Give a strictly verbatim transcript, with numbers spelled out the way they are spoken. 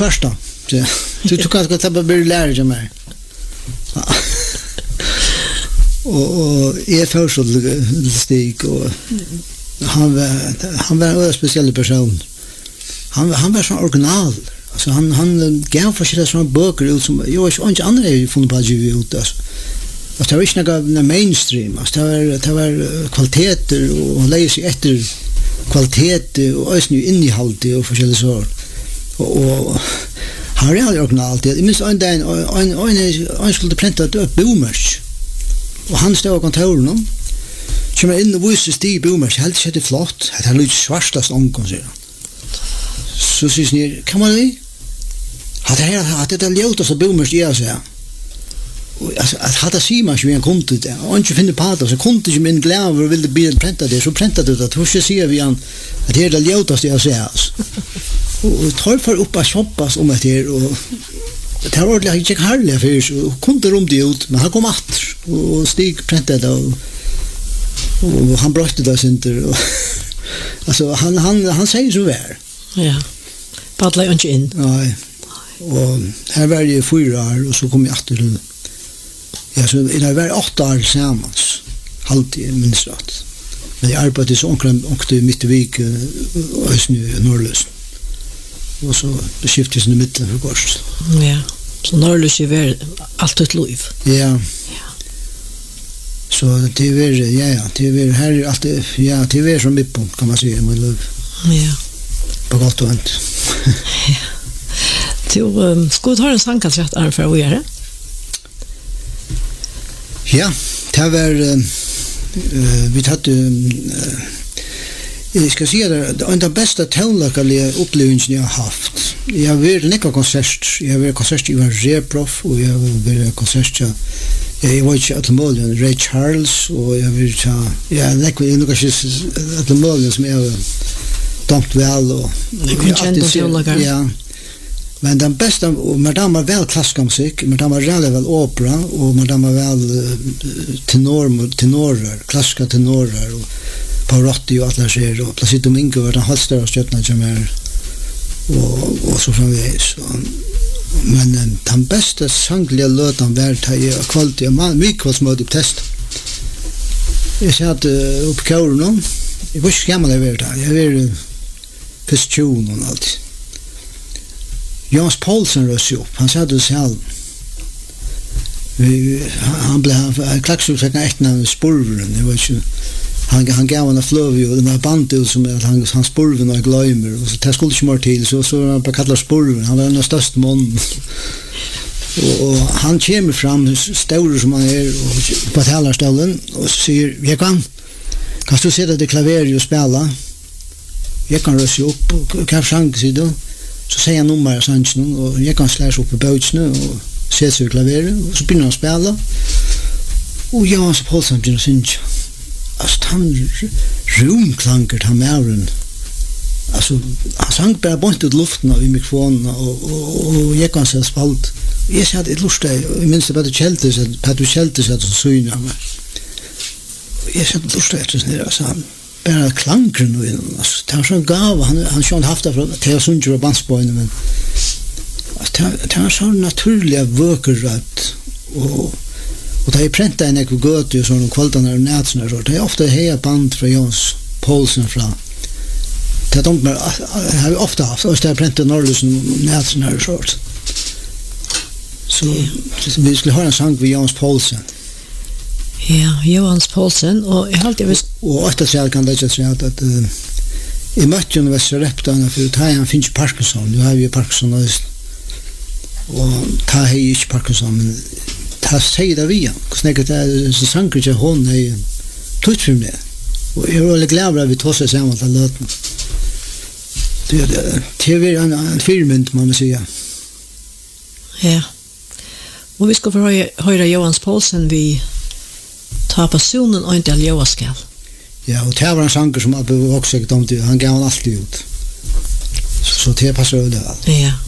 första. Du tog kanske att det blir lärare mig. och och är för så stig och han var han var en speciell person. Han han var så original. Alltså han han gav för sig såna böcker ut som jag är inte andra har funnit på ju ut alltså. Att det var inte några mainstream. Alltså det var det var kvaliteter och läsa efter kvalitet och ösny innehåll och forskjellige sort. Och, och han är aldrig original. Jag minns en dag en en en skulle prenta ett boomers. Och han stod på kontoret. Kommer in och visste Stig boomers helt sett det flott. Det har lite svartast omkom sig. Så syns ni kan man det? Har det här att det låter så boomers i så. Alltså att hade sig man ju en konto där. Och inte finna på det så konto ju min glädje ville bli prenta det så prentade det att hur ser vi han att det är det låtaste jag ser. Och tror för upp att shoppas om det och det har ordentligt inte härliga för så kunde rum det ut men han kom åter och Stig prentade och, och han brötte det inte och alltså han han han säger så där. Ja. Padla inte in. Nej. Och här var det fyra år och så kom jag åter till ja, så det var åtta år tillsammans. Halvtid minst rätt. Men jag arbetade så omkring åkte mitt i vik och nu i Norrlösen. Och så skiftades i mitten för kors. Ja, så Norrlösen var allt ett liv. Ja. Ja. Så det var, ja, ja, det var här är alltid, ja, det var som mittpunkt kan man säga i min liv. Ja. På gott och ont. Ja. Du, um, skulle du ha en sangkassrätt arm för att göra? Ja, det var uh, vi hade uh, jag ska säga det är den bästa tonlökaliga upplevelsen jag har haft. Jag har varit några konserter. Jag har varit konsert i Reprof och jag har varit konsert jag var inte Atlemolian, Ray Charles och jag har varit ja, några Atlemolian som jag har dömt väl och ja. Men den bästa, och man dammar väl klassisk musik, man dammar väl opera, och man dammar väl tenor, tenorer, klassiska tenorer, och Pavarotti och alla ser, och Placido Domingo var den halvstörre stjärnan som är, och, och så framvägs. Men den bästa sangliga låten var det här kvalitet, och mycket var smöd upp test. Jag satt upp i kåren, jag var inte gammal jag var där, jag var först tjugo och allt. Jans Paulsen rös upp, han sa det själv. Han blev, han klacksutsäckna äckna spurven, det var inte, han, han gav han en flöv och den här bandet som att han, han spurven och glömmer, och så det skulle inte mer till, så, så han bara kallar spurven, han var den största mån. och, och han kommer fram, stor som han är, och, på talarställen, och säger, jag kan, kan du sätta det klaver och spela? Jag kan rösa upp, och kan sjunga sig då? Så säger han nummer av sanchen och jag kan släsa upp på bøtjene og se sig i klaveret og så begynner han å spela og Jans Paulsen begynner å synge. Altså han rumklankert han mæren. Altså han sang bare bort ut luften av i mikrofonen og, og, og jeg kan se spalt. Jeg sa at jeg lurte, jeg minns det Petter Kjeltis, Petter Kjeltis at han syne av meg. Jeg sa at jeg lurte etter sånn her, altså han bara klankren och alltså det var så gav han han sjön haft det från till Sundra bandspoint men alltså det var så naturliga vökerrätt och och det är pränta en ekv gott ju sån kvalitaterna och nätsna så det är ofta heja band från Jans Paulsen från det de har vi ofta haft och det är pränta Norrlösen nätsna så så vi skulle ha en sång med Jans Paulsen. Ja, Jans Paulsen och jag har alltid visst och åtta så kan det säga att att uh, i matchen var så reptan för att han finns Parkinson. Nu har vi Parkinson och och ta hej Parkinson men ta säger det vi. Snäcket är så sankert jag hon är tut för mig. Och jag är väldigt glad att vi tar oss samman att låta. Det är T V en en film man måste säga. Ja. Och vi ska få höra, höra Jans Paulsen vi ta passionen och inte aljoa skall. Ja, och det var en sanger som Abbe också om det, han gav han alltid ut. Så, så det passar det väl. Ja.